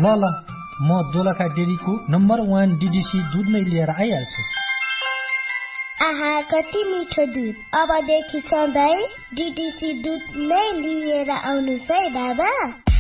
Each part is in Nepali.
ल म दोलखा डेरीको नम्बर 1 डीडीसी दूध नै लिएर आइहाल्छु। आहा कति मिठो दूध। अबदेखि सधैँ डीडीसी दूध नै लिएर आउनुस् है बाबा।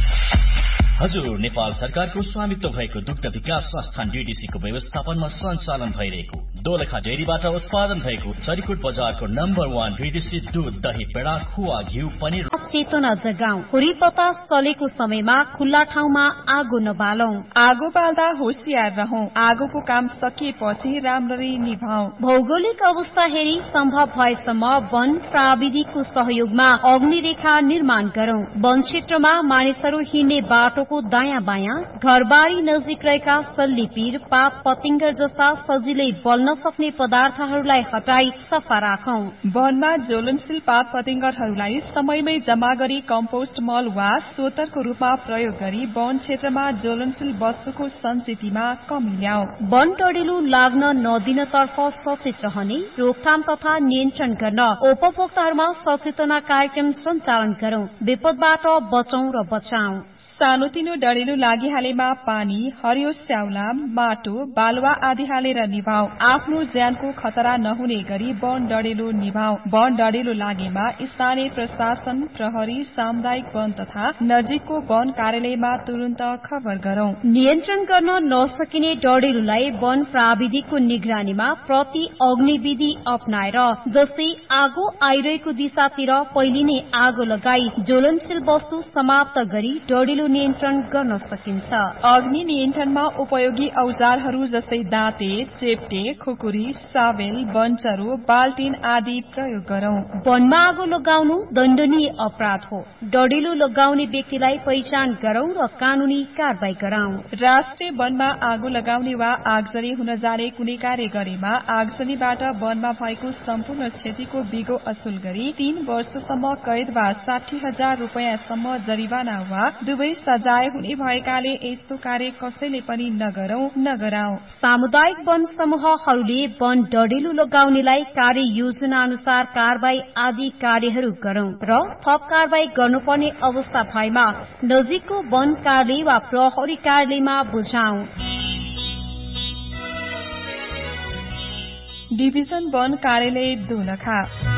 हजुर, नेपाल सरकारको स्वामित्व भएको दुग्ध विकास संस्थान डीडीसी को व्यवस्थापनमा सञ्चालन भइरहेको दोलखा डेरीबाट उत्पादन भएको चरिकोट बजारको नम्बर 1 डीडीसी दूध, दही, पेडा, खुवा, घिउ, पनिर चेतना जगाऊ। हुरी बतास चलेको समयमा खुल्ला ठाउँमा आगो नबालौं। आगो बाल्दा होशियार रहौं। आगोको काम सकिएपछि राम्ररी निभाऊ। भौगोलिक अवस्था हेरी सम्भव भएसम्म वन प्राविधिकको सहयोगमा अग्निरेखा निर्माण गरौं। वन क्षेत्रमा मानिसहरू हिँड्ने बाटोको दायाँ बायाँ, घरबारी नजिक रहेका सल्लीपीर, पात पतिंगर जस्ता सजिलै बल्न सक्ने पदार्थहरूलाई हटाई सफा राखौं। वनमा ज्वलनशील पात पतिंगरहरूलाई समयमै जमा गरी कम्पोस्ट मल वा सोतरको रूपमा प्रयोग गरी वन क्षेत्रमा ज्वलनशील वस्तुको सञ्चितिमा कमी ल्याऊ। वन डढेलो लाग्न नदिनतर्फ सचेत रहने, रोकथाम तथा नियन्त्रण गर्न उपभोक्ताहरूमा सचेतना कार्यक्रम सञ्चालन गरौं। विपदबाट बचौं र बचाऊ। सानोतिनो डढेलो लागिहालेमा पानी, हरियो स्याउला, माटो, बालुवा आदि हालेर निभाऊ। आफ्नो ज्यानको खतरा नहुने गरी वन डढेलो निभाऊ। वन डढेलो लागेमा स्थानीय प्रशासन, प्रहरी, सामुदायिक वन तथा नजिकको वन कार्यालयमा तुरन्त खबर गरौं। नियन्त्रण गर्न नसकिने डढेलोलाई वन प्राविधिकको निगरानीमा प्रति अग्निविधि अपनाएर, जस्तै आगो आइरहेको दिशातिर पहिले नै आगो लगाई ज्वलनशील वस्तु समाप्त गरी डढेलो नियन्त्रण गर्न सकिन्छ। अग्नि नियन्त्रणमा उपयोगी औजारहरू जस्तै दाँते, चेप्टे, खुकुरी, साबेल, बन्चरो, बाल्टिन आदि प्रयोग गरौं। वनमा आगो लगाउनु दण्डनीय अपराध हो। डढेलो लगाउने व्यक्तिलाई पहिचान गरौं र कानूनी कारवाही गराउँ। राष्ट्रिय वनमा आगो लगाउने वा आगजनी हुन जाने कुनै कार्य गरेमा आगजनीबाट वनमा भएको सम्पूर्ण क्षतिको बिगो असुल गरी 3 वर्षसम्म कैद वा 60,000 रुपियाँसम्म जरिवाना वा दुवै सजाय हुने भएकाले यस्तो कार्य कसैले पनि नगरौं, नगराऊ। सामुदायिक वन समूहहरूले वन डढेलो लगाउनेलाई कार्य योजना अनुसार कारवाही आदि कार्यहरू गरौं र थप कारवाही गर्नुपर्ने अवस्था भएमा नजिकको वन कार्यालय वा प्रहरी कार्यालयमा बुझाऊ। डिभिजन वन कार्यालय दोलखा।